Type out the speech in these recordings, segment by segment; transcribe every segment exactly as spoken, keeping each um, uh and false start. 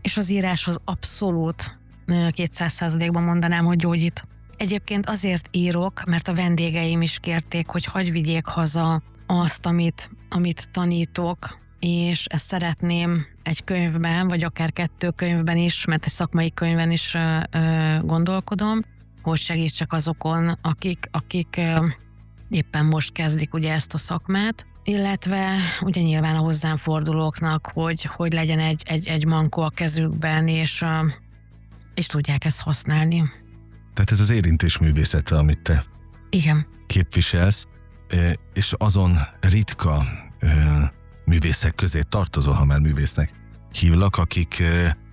és az íráshoz abszolút kétszáz százalékban mondanám, hogy gyógyít. Egyébként azért írok, mert a vendégeim is kérték, hogy hagyj vigyék haza azt, amit, amit tanítok, és ezt szeretném egy könyvben, vagy akár kettő könyvben is, mert egy szakmai könyvben is ö, ö, gondolkodom, hogy segítsek azokon, akik, akik ö, éppen most kezdik ugye ezt a szakmát, illetve ugye nyilván a hozzám fordulóknak, hogy, hogy legyen egy, egy, egy mankó a kezükben, és, ö, és tudják ezt használni. Tehát ez az érintésművészete, amit te Igen. képviselsz, és azon ritka művészek közé tartozol, ha már művésznek hívlak, akik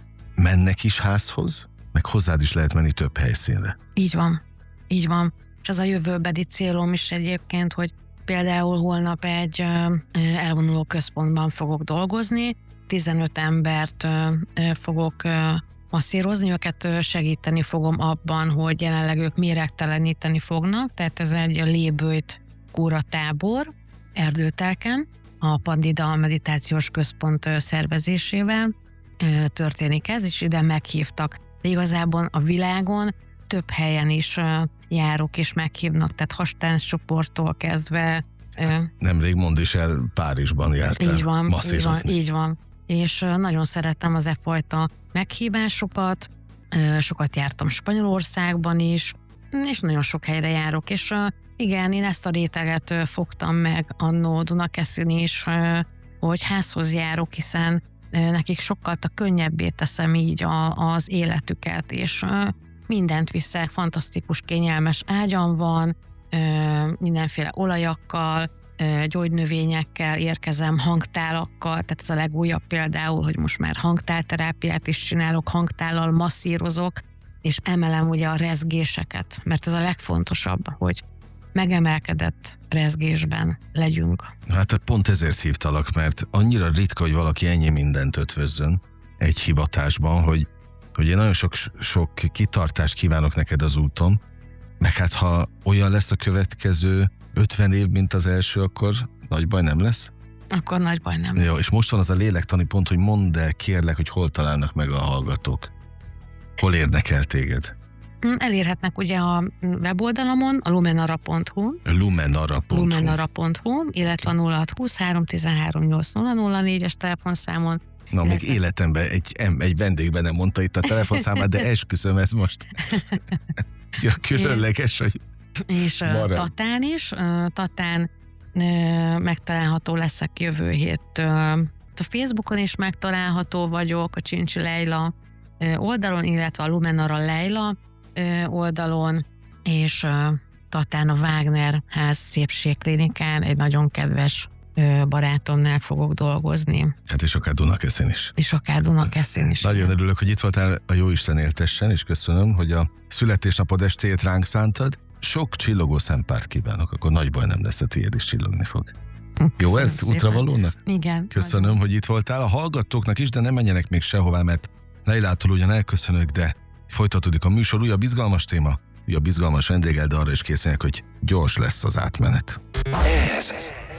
mennek is házhoz, meg hozzád is lehet menni több helyszínre. Így van, így van. És az a jövőbeli célom is egyébként, hogy például holnap egy elvonuló központban fogok dolgozni, tizenöt embert fogok masszírozni, őket segíteni fogom abban, hogy jelenleg ők méregteleníteni fognak, tehát ez egy lébőjt kúratábor Erdőtelken, a Pandida Meditációs Központ szervezésével történik ez, és ide meghívtak. De igazából a világon több helyen is járok, és meghívnak, tehát hastánc csoporttól kezdve. Nemrég mondd is el, Párizsban jártál. Így van, így van, így van. És nagyon szeretem az e fajta meghívásokat, sokat jártam Spanyolországban is, és nagyon sok helyre járok, és igen, én ezt a réteget fogtam meg annó Dunakeszin is, hogy házhoz járok, hiszen nekik sokkal könnyebbé teszem így a, az életüket, és mindent viszek, fantasztikus, kényelmes ágyam van, mindenféle olajakkal, gyógynövényekkel érkezem, hangtálakkal, tehát ez a legújabb például, hogy most már hangtálterápiát is csinálok, hangtállal masszírozok, és emelem ugye a rezgéseket, mert ez a legfontosabb, hogy megemelkedett rezgésben legyünk. Hát pont ezért hívtalak, mert annyira ritka, hogy valaki ennyi mindent ötvözzön egy hivatásban, hogy, hogy én nagyon sok, sok kitartást kívánok neked az úton, meg hát ha olyan lesz a következő ötven év, mint az első, akkor nagy baj nem lesz? Akkor nagy baj nem lesz. Jó, és most van az a lélektani pont, hogy mondd el, kérlek, hogy hol találnak meg a hallgatók. Hol érnek el téged? Elérhetnek ugye a weboldalamon, a lumenara pont hu. lumenara pont hu. lumenara pont hu, illetve a nulla hat húsz három tizenhárom nyolc nulla nulla négyes telefonszámon. Na, illetve... még életemben egy, egy vendégben nem mondta itt a telefonszámát, de esküszöm, ez most ja, különleges, hogy és marad. Tatán is. Tatán megtalálható leszek jövő héttől. A Facebookon is megtalálható vagyok, a Csincsi Leila oldalon, illetve a Lumenara Leila oldalon, és Tatán a Wagner ház szépségklinikán egy nagyon kedves barátomnál fogok dolgozni. Hát és akár Dunakeszin is. És akár Dunakeszin is. Nagyon örülök, hogy itt voltál, a Jóisten éltessen, és köszönöm, hogy a születésnapod estéjét ránk szántad. Sok csillogó szempárt kívánok, akkor nagy baj nem lesz, a tiéd is csillogni fog. Köszönöm. Jó ez szépen. Útravalónak? Igen. Köszönöm, nagyon. Hogy itt voltál. A hallgatóknak is, de nem menjenek még sehová, mert Leilától ugyan elköszönök, de folytatódik a műsor, újabb izgalmas téma, újabb izgalmas vendéggel, de arra is készülnek, hogy gyors lesz az átmenet. Ez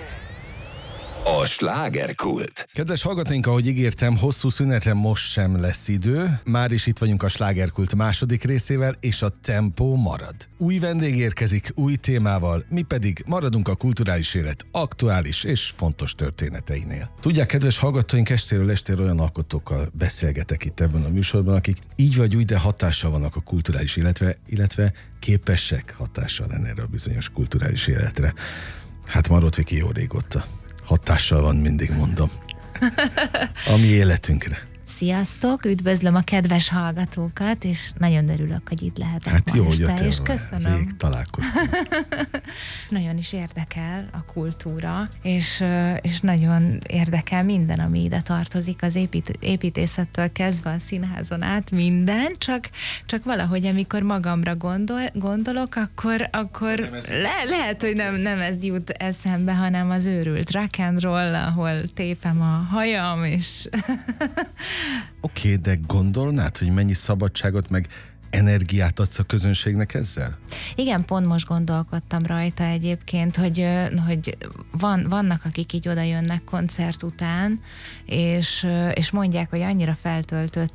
a slágerkult. Kedves hallgatóink, ahogy ígértem, hosszú szünetre most sem lesz idő. Már is itt vagyunk a slágerkult második részével, és a tempó marad. Új vendég érkezik, új témával, mi pedig maradunk a kulturális élet aktuális és fontos történeteinél. Tudják, kedves hallgatóink, estéről estéről olyan alkotókkal beszélgetek itt ebben a műsorban, akik így vagy úgy, de hatással vannak a kulturális életre, illetve képesek hatással lenni erre a bizonyos kulturális életre. Hát Marót Viki jó régóta hatással van, mindig mondom. A mi életünkre. Sziasztok, üdvözlöm a kedves hallgatókat, és nagyon örülök, hogy itt lehetek hát ma jó, este, jöttél, és köszönöm. Rég találkoztunk. Nagyon is érdekel a kultúra, és, és nagyon érdekel minden, ami ide tartozik, az épít, építészettől kezdve a színházon át, minden, csak, csak valahogy, amikor magamra gondol, gondolok, akkor, akkor le, lehet, hogy nem, nem ez jut eszembe, hanem az őrült rock and roll, ahol tépem a hajam, és... Oké, okay, de gondolnád, hogy mennyi szabadságot meg energiát adsz a közönségnek ezzel? Igen, pont most gondolkodtam rajta egyébként, hogy, hogy van, vannak, akik így oda jönnek koncert után, és, és mondják, hogy annyira feltöltött